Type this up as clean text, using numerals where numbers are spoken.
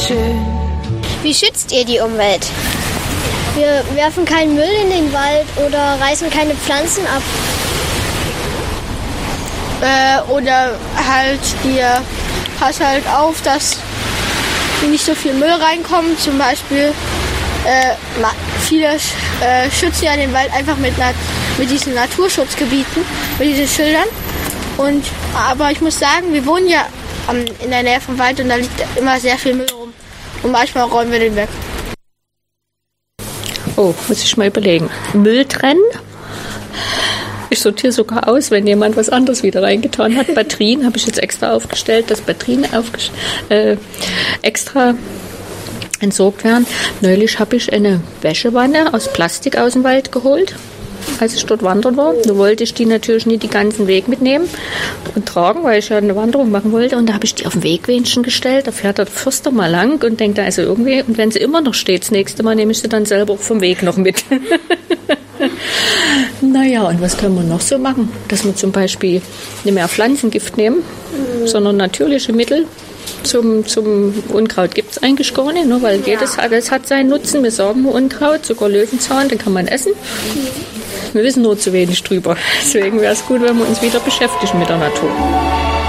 schön. Wie schützt ihr die Umwelt? Wir werfen keinen Müll in den Wald oder reißen keine Pflanzen ab. Oder halt, ihr passt halt auf, dass nicht so viel Müll reinkommt. Zum Beispiel viele schützen ja den Wald einfach mit diesen Naturschutzgebieten, mit diesen Schildern. Aber ich muss sagen, wir wohnen ja in der Nähe vom Wald und da liegt immer sehr viel Müll rum. Und manchmal räumen wir den weg. Oh, muss ich mal überlegen. Müll trennen? Ich sortiere sogar aus, wenn jemand was anderes wieder reingetan hat. Batterien habe ich jetzt extra aufgestellt, dass Batterien extra entsorgt werden. Neulich habe ich eine Wäschewanne aus Plastik aus dem Wald geholt, als ich dort wandern war. Da wollte ich die natürlich nicht den ganzen Weg mitnehmen und tragen, weil ich ja eine Wanderung machen wollte. Und da habe ich die auf den Wegwähnchen gestellt. Da fährt der Förster mal lang und denkt da also irgendwie, und wenn sie immer noch steht, das nächste Mal nehme ich sie dann selber vom Weg noch mit. Naja, und was können wir noch so machen? Dass wir zum Beispiel nicht mehr Pflanzengift nehmen, sondern natürliche Mittel. Zum Unkraut gibt es eigentlich gar nicht, ne? Weil alles hat seinen Nutzen. Wir sagen nur Unkraut, sogar Löwenzahn, den kann man essen. Wir wissen nur zu wenig drüber. Deswegen wäre es gut, wenn wir uns wieder beschäftigen mit der Natur.